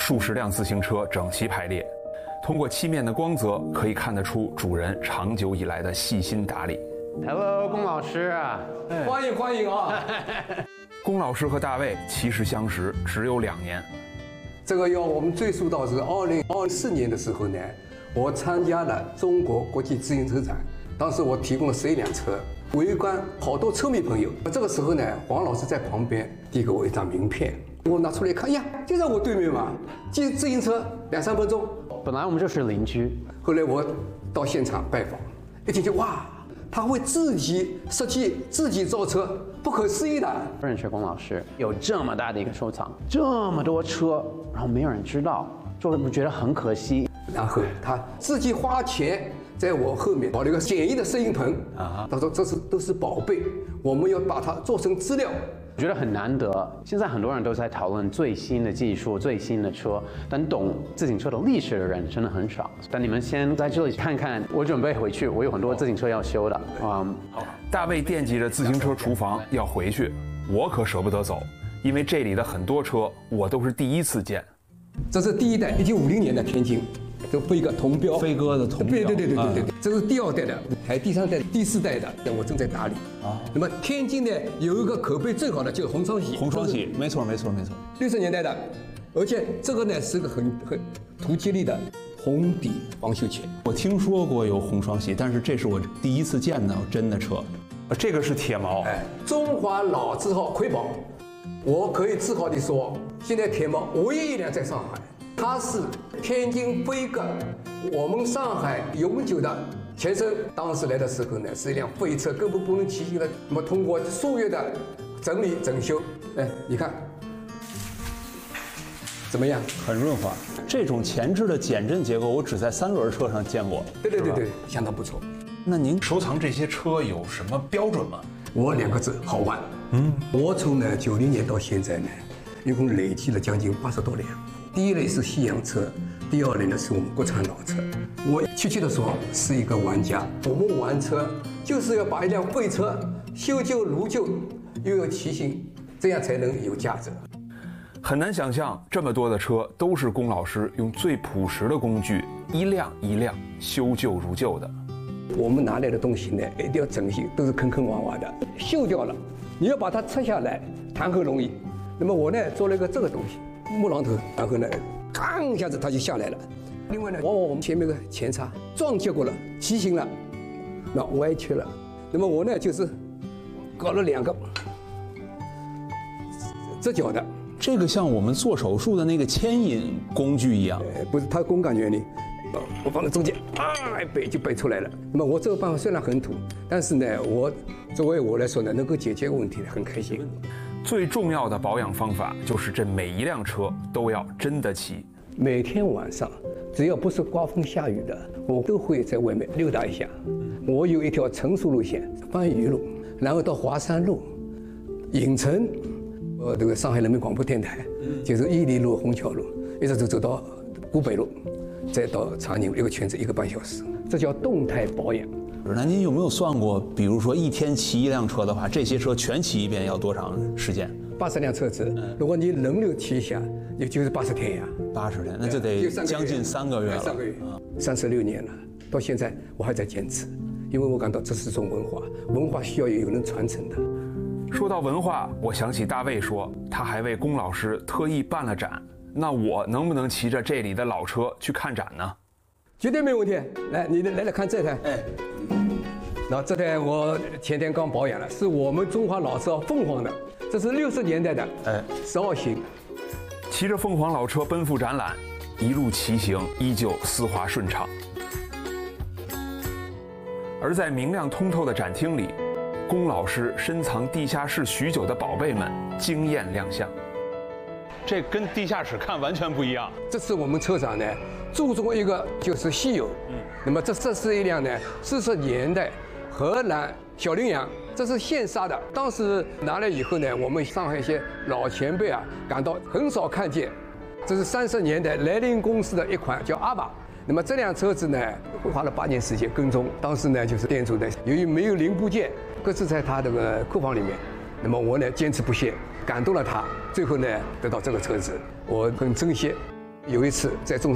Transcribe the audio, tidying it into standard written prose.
数十辆自行车整齐排列，通过漆面的光泽可以看得出主人长久以来的细心打理。 Hello， 龚老师， 欢迎欢迎啊！ 龚老师和大卫其实相识只有2年。 这个要我们追溯到是2024年的时候呢，我参加了中国国际自行车展，当时我提供了11辆车，围观好多车迷朋友。这个时候呢，黄老师在旁边递给我一张名片，我拿出来看，呀，就在我对面嘛，骑自行车2、3分钟。 本来我们就是邻居， 后来我到现场拜访，一进去哇，他会自己设计、自己造车，不可思议的。 认识龚老师，有这么大的一个收藏，这么多车，然后没有人知道，就会觉得很可惜。 然后他自己花钱在我后面搞了一个简易的摄影棚啊，他说这都是宝贝，我们要把它做成资料。 我觉得很难得，现在很多人都在讨论最新的技术、最新的车，但懂自行车的历史的人真的很少。但你们先在这里看看，我准备回去，我有很多自行车要修的。好， 大卫惦记着自行车厨房要回去，我可舍不得走，因为这里的很多车我都是第一次见。 这是第一代，1950年的天津。这飞鸽铜标， 飞鸽的铜标， 对，这是第2代的，还第3代、第4代的，我正在打理啊。那么天津呢有一个口碑最好的就是红双喜， 红双喜，没错 ，60年代的，而且这个呢是个很图吉利的红底防锈钳。 我听说过有红双喜，但是这是我第一次见到真的车。 这个是铁毛， 中华老字号瑰宝，我可以自豪地说，现在铁毛唯一一辆在上海。它是天津飞鸽，我们上海永久的前身。当时来的时候呢，是一辆废车，根本不能骑行的。那么通过数月的整理整修，你看怎么样？ 很润滑。这种前置的减震结构，我只在3轮车上见过。 对，相当不错。 那您收藏这些车有什么标准吗？ 我2个字：好玩。我从90年到现在呢，一共累计了将近80多辆。第一类是西洋车，第2类呢是我们国产老车。我确切的说是一个玩家。我们玩车就是要把一辆废车修旧如旧，又有骑行，这样才能有价值。 很难想象这么多的车都是龚老师用最朴实的工具一辆一辆修旧如旧的。 我们拿来的东西呢，一定要整齐，都是坑坑洼洼的，锈掉了，你要把它拆下来，谈何容易？那么我呢做了一个这个东西。木榔头，然后呢，嘡一下子它就下来了。另外呢，往往我们前面的前叉撞击过了，畸形了，那歪曲了。那么我呢，就是搞了2个折角的。 这个像我们做手术的那个牵引工具一样， 不是它工感原理。我放在中间，摆就摆出来了。那么我这个办法虽然很土，但是呢，作为我来说呢，能够解决问题，很开心。 最重要的保养方法就是这每一辆车都要真的骑。 每天晚上，只要不是刮风下雨的，我都会在外面溜达一下。我有一条成熟路线，番禺路，然后到华山路、影城，这个上海人民广播电台，就是伊犁路、虹桥路，一直走到古北路，再到长宁，一个圈子1个半小时，这叫动态保养。 那您有没有算过，比如说1天骑1辆车的话，这些车全骑一遍要多长时间 ？80辆车子，如果你轮流骑一下，也就是80天呀。 80天，那就得将近3个月了。 3个月，36年了，到现在我还在坚持，因为我感到这是一种文化，文化需要有人传承的。 说到文化，我想起大卫说，他还为龚老师特意办了展。那我能不能骑着这里的老车去看展呢？ 绝对没问题。来，你来看这台。那这台我前天刚保养了，是我们中华老车凤凰的，这是60年代的12型。 骑着凤凰老车奔赴展览，一路骑行依旧丝滑顺畅。而在明亮通透的展厅里，龚老师深藏地下室许久的宝贝们惊艳亮相。这跟地下室看完全不一样。 这次我们车展呢，注重一个就是稀有。那么这是一辆呢40年代荷兰小羚羊，这是现杀的。当时拿来以后呢，我们上海一些老前辈啊，感到很少看见。这是30年代莱茵公司的一款叫阿巴。那么这辆车子呢，花了8年时间跟踪。当时呢，就是店主呢，由于没有零部件，搁置在他这个库房里面。那么我呢，坚持不懈，感动了他，最后呢，得到这个车子，我很珍惜。 有一次在中